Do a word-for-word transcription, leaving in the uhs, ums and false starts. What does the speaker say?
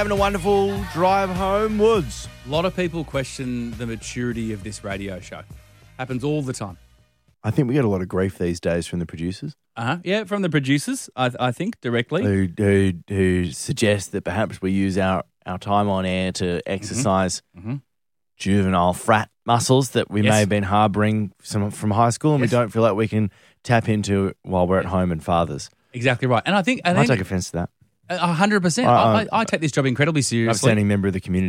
Having a wonderful drive home, Woods. A lot of people question the maturity of this radio show. Happens all the time. I think we get a lot of grief these days from the producers. Uh-huh. Yeah, from the producers, I, I think, directly. Who, who who suggest that perhaps we use our, our time on air to exercise Mm-hmm. juvenile frat muscles that we Yes. may have been harbouring some from high school and Yes. we don't feel like we can tap into while we're at home and fathers. Exactly right. And I think... And I then, take offence to that. A hundred percent. I- I, I- I take this job incredibly seriously. Upstanding member of the community.